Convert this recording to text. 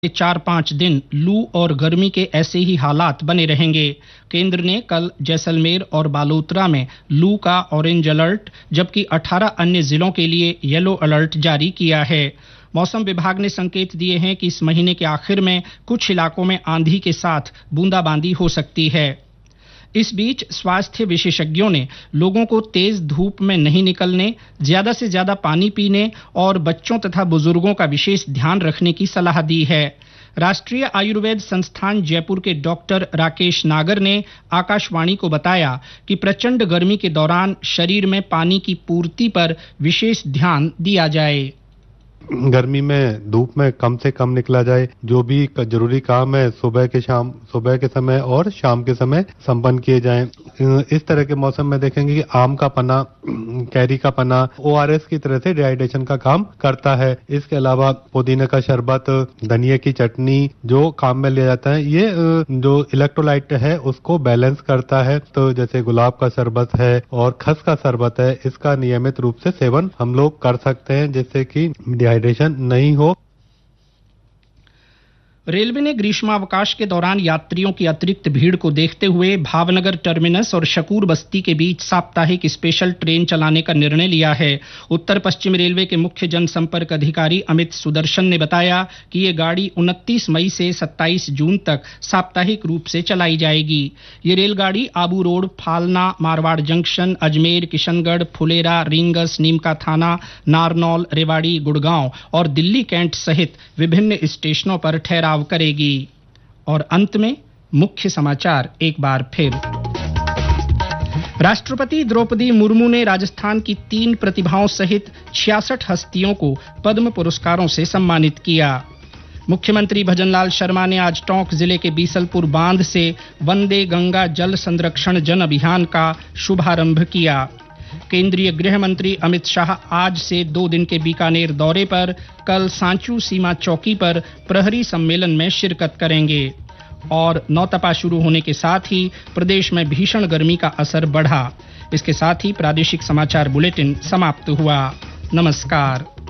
4-5 दिन लू और गर्मी के ऐसे ही हालात बने रहेंगे। केंद्र ने कल जैसलमेर और बालोतरा में लू का ऑरेंज अलर्ट जबकि 18 अन्य जिलों के लिए येलो अलर्ट जारी किया है। मौसम विभाग ने संकेत दिए हैं कि इस महीने के आखिर में कुछ इलाकों में आंधी के साथ बूंदाबांदी हो सकती है। इस बीच स्वास्थ्य विशेषज्ञों ने लोगों को तेज धूप में नहीं निकलने, ज्यादा से ज्यादा पानी पीने और बच्चों तथा बुजुर्गों का विशेष ध्यान रखने की सलाह दी है। राष्ट्रीय आयुर्वेद संस्थान जयपुर के डॉक्टर राकेश नागर ने आकाशवाणी को बताया कि प्रचंड गर्मी के दौरान शरीर में पानी की पूर्ति पर विशेष ध्यान दिया जाए। गर्मी में धूप में कम से कम निकला जाए। जो भी जरूरी काम है सुबह के समय और शाम के समय संपन्न किए जाएं। इस तरह के मौसम में देखेंगे कि आम का पन्ना, कैरी का पन्ना ORS की तरह से डिहाइड्रेशन का काम करता है। इसके अलावा पुदीने का शरबत, धनिया की चटनी जो काम में लिया जाता है, ये जो इलेक्ट्रोलाइट है उसको बैलेंस करता है। तो जैसे गुलाब का शरबत है और खस का शरबत है, इसका नियमित रूप से सेवन हम लोग कर सकते हैं जिससे कि डिहाइड्रेशन नहीं हो। रेलवे ने ग्रीष्मावकाश के दौरान यात्रियों की अतिरिक्त भीड़ को देखते हुए भावनगर टर्मिनस और शकूर बस्ती के बीच साप्ताहिक स्पेशल ट्रेन चलाने का निर्णय लिया है। उत्तर पश्चिम रेलवे के मुख्य जनसंपर्क अधिकारी अमित सुदर्शन ने बताया कि ये गाड़ी 29 मई से 27 जून तक साप्ताहिक रूप से चलाई जाएगी। ये रेलगाड़ी आबू रोड, फालना, मारवाड़ जंक्शन, अजमेर, किशनगढ़, फुलेरा, रींगस, नीमका थाना, नारनौल, रेवाड़ी, गुड़गांव और दिल्ली कैंट सहित विभिन्न स्टेशनों पर ठहराव करेगी। और अंत में मुख्य समाचार एक बार फिर। राष्ट्रपति द्रौपदी मुर्मू ने राजस्थान की 3 प्रतिभाओं सहित 66 हस्तियों को पद्म पुरस्कारों से सम्मानित किया। मुख्यमंत्री भजनलाल शर्मा ने आज टोंक जिले के बीसलपुर बांध से वंदे गंगा जल संरक्षण जन अभियान का शुभारंभ किया। केंद्रीय गृह मंत्री अमित शाह आज से 2 दिन के बीकानेर दौरे पर कल सांचू सीमा चौकी पर प्रहरी सम्मेलन में शिरकत करेंगे। और नौतपा शुरू होने के साथ ही प्रदेश में भीषण गर्मी का असर बढ़ा। इसके साथ ही प्रादेशिक समाचार बुलेटिन समाप्त हुआ। नमस्कार।